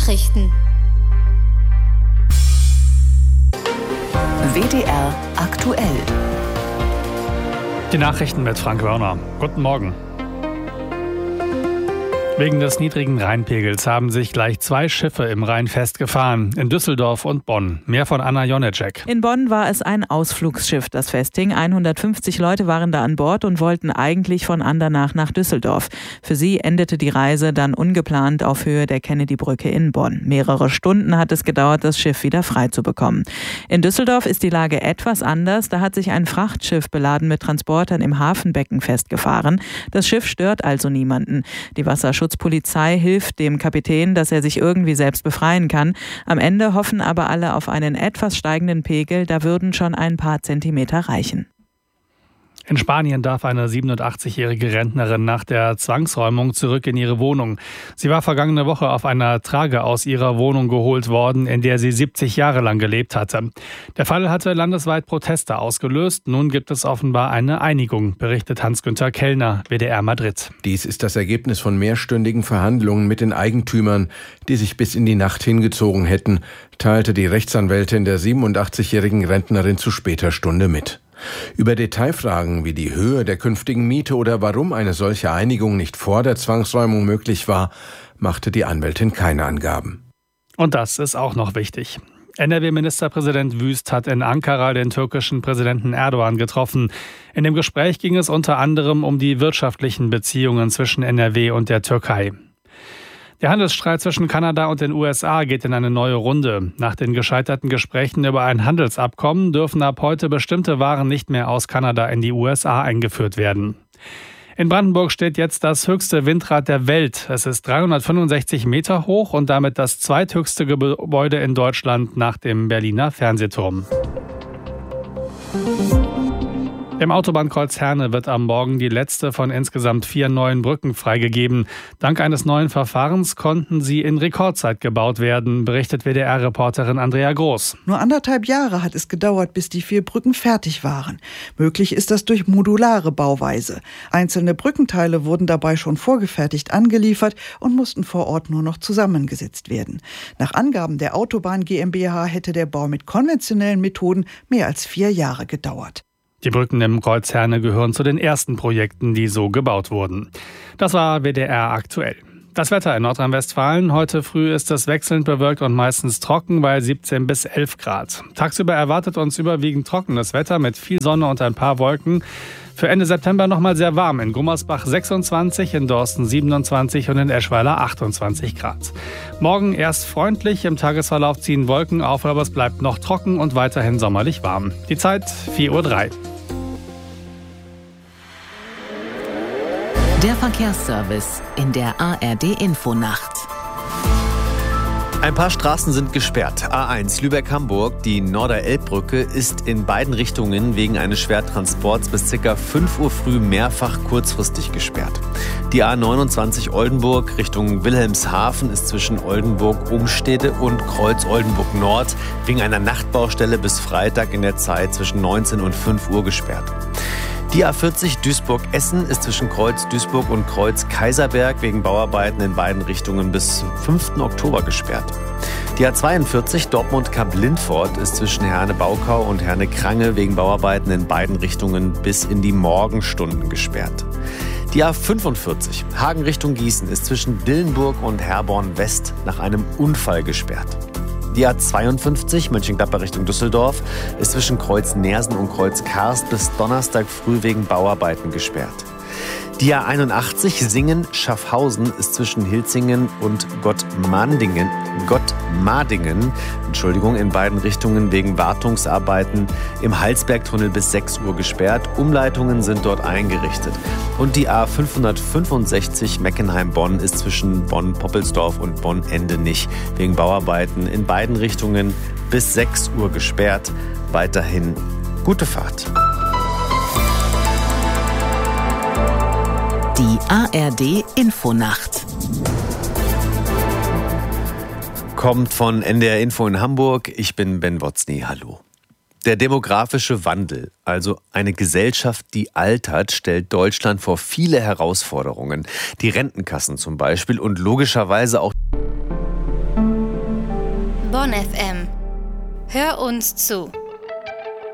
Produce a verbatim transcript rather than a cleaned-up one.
Nachrichten. W D R aktuell. Die Nachrichten mit Frank Wörner. Guten Morgen. Wegen des niedrigen Rheinpegels haben sich gleich zwei Schiffe im Rhein festgefahren, in Düsseldorf und Bonn. Mehr von Anna Jonecek. In Bonn war es ein Ausflugsschiff, das festhing. hundertfünfzig Leute waren da an Bord und wollten eigentlich von Andernach nach Düsseldorf. Für sie endete die Reise dann ungeplant auf Höhe der Kennedy-Brücke in Bonn. Mehrere Stunden hat es gedauert, das Schiff wieder frei zu bekommen. In Düsseldorf ist die Lage etwas anders. Da hat sich ein Frachtschiff beladen mit Transportern im Hafenbecken festgefahren. Das Schiff stört also niemanden. Die Wasserschutz Polizei hilft dem Kapitän, dass er sich irgendwie selbst befreien kann. Am Ende hoffen aber alle auf einen etwas steigenden Pegel, da würden schon ein paar Zentimeter reichen. In Spanien darf eine siebenundachtzigjährige Rentnerin nach der Zwangsräumung zurück in ihre Wohnung. Sie war vergangene Woche auf einer Trage aus ihrer Wohnung geholt worden, in der sie siebzig Jahre lang gelebt hatte. Der Fall hatte landesweit Proteste ausgelöst. Nun gibt es offenbar eine Einigung, berichtet Hans-Günther Kellner, W D R Madrid. Dies ist das Ergebnis von mehrstündigen Verhandlungen mit den Eigentümern, die sich bis in die Nacht hingezogen hätten, teilte die Rechtsanwältin der siebenundachtzigjährigen Rentnerin zu später Stunde mit. Über Detailfragen wie die Höhe der künftigen Miete oder warum eine solche Einigung nicht vor der Zwangsräumung möglich war, machte die Anwältin keine Angaben. Und das ist auch noch wichtig. N R W-Ministerpräsident Wüst hat in Ankara den türkischen Präsidenten Erdogan getroffen. In dem Gespräch ging es unter anderem um die wirtschaftlichen Beziehungen zwischen N R W und der Türkei. Der Handelsstreit zwischen Kanada und den U S A geht in eine neue Runde. Nach den gescheiterten Gesprächen über ein Handelsabkommen dürfen ab heute bestimmte Waren nicht mehr aus Kanada in die U S A eingeführt werden. In Brandenburg steht jetzt das höchste Windrad der Welt. Es ist dreihundertfünfundsechzig Meter hoch und damit das zweithöchste Gebäude in Deutschland nach dem Berliner Fernsehturm. Im Autobahnkreuz Herne wird am Morgen die letzte von insgesamt vier neuen Brücken freigegeben. Dank eines neuen Verfahrens konnten sie in Rekordzeit gebaut werden, berichtet W D R-Reporterin Andrea Groß. Nur anderthalb Jahre hat es gedauert, bis die vier Brücken fertig waren. Möglich ist das durch modulare Bauweise. Einzelne Brückenteile wurden dabei schon vorgefertigt angeliefert und mussten vor Ort nur noch zusammengesetzt werden. Nach Angaben der Autobahn GmbH hätte der Bau mit konventionellen Methoden mehr als vier Jahre gedauert. Die Brücken im Kreuz Herne gehören zu den ersten Projekten, die so gebaut wurden. Das war W D R aktuell. Das Wetter in Nordrhein-Westfalen. Heute früh ist es wechselnd bewölkt und meistens trocken bei siebzehn bis elf Grad. Tagsüber erwartet uns überwiegend trockenes Wetter mit viel Sonne und ein paar Wolken. Für Ende September nochmal sehr warm. In Gummersbach sechsundzwanzig, in Dorsten siebenundzwanzig und in Eschweiler achtundzwanzig Grad. Morgen erst freundlich, im Tagesverlauf ziehen Wolken auf, aber es bleibt noch trocken und weiterhin sommerlich warm. Die Zeit vier Uhr drei. Der Verkehrsservice in der A R D-Infonacht. Ein paar Straßen sind gesperrt. A eins Lübeck-Hamburg, die Norderelbbrücke, ist in beiden Richtungen wegen eines Schwertransports bis ca. fünf Uhr früh mehrfach kurzfristig gesperrt. Die A neunundzwanzig Oldenburg Richtung Wilhelmshaven ist zwischen Oldenburg-Umstede und Kreuz-Oldenburg-Nord wegen einer Nachtbaustelle bis Freitag in der Zeit zwischen neunzehn und fünf Uhr gesperrt. Die A vierzig Duisburg-Essen ist zwischen Kreuz Duisburg und Kreuz Kaiserberg wegen Bauarbeiten in beiden Richtungen bis fünften Oktober gesperrt. Die A zweiundvierzig Dortmund-Kap-Lindfort ist zwischen Herne-Baukau und Herne-Krange wegen Bauarbeiten in beiden Richtungen bis in die Morgenstunden gesperrt. Die A fünfundvierzig Hagen Richtung Gießen ist zwischen Dillenburg und Herborn West nach einem Unfall gesperrt. Die A zweiundfünfzig Mönchengladbach Richtung Düsseldorf ist zwischen Kreuz Neersen und Kreuz Karst bis Donnerstag früh wegen Bauarbeiten gesperrt. Die A einundachtzig Singen-Schaffhausen ist zwischen Hilzingen und Gottmadingen, Gottmadingen, Entschuldigung, in beiden Richtungen wegen Wartungsarbeiten im Halsbergtunnel bis sechs Uhr gesperrt. Umleitungen sind dort eingerichtet. Und die A fünfhundertfünfundsechzig Meckenheim-Bonn ist zwischen Bonn-Poppelsdorf und Bonn-Endenich wegen Bauarbeiten in beiden Richtungen bis sechs Uhr gesperrt. Weiterhin gute Fahrt. Die A R D-Infonacht kommt von N D R Info in Hamburg. Ich bin Ben Wotzny. Hallo. Der demografische Wandel, also eine Gesellschaft, die altert, stellt Deutschland vor viele Herausforderungen. Die Rentenkassen zum Beispiel und logischerweise auch Bonn F M. Hör uns zu.